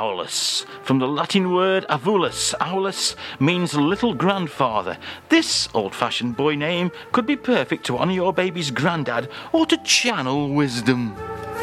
Aulus, from the Latin word avulus. Aulus means little grandfather. This old-fashioned boy name could be perfect to honour your baby's granddad or to channel wisdom.